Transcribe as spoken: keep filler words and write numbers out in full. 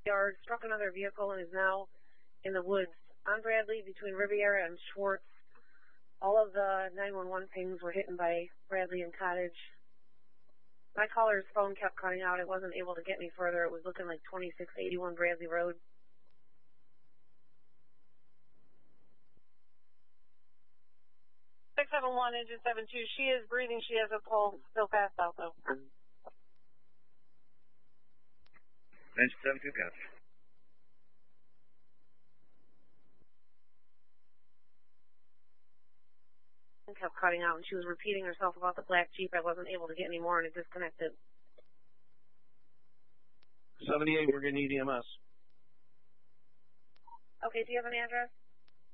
Yard struck another vehicle and is now in the woods on Bradley between Riviera and Schwartz. All of the nine one one pings were hit by Bradley and Cottage. My caller's phone kept cutting out. It wasn't able to get any further. It was looking like twenty-six eighty-one Bradley Road. six seven one, engine seven two. She is breathing. She has a pulse. Still passed out, though. Engine seven two, catch. Kept cutting out, and she was repeating herself about the black Jeep. I wasn't able to get any more, and it disconnected. seventy-eight, we're going to need E M S. Okay, do you have an address?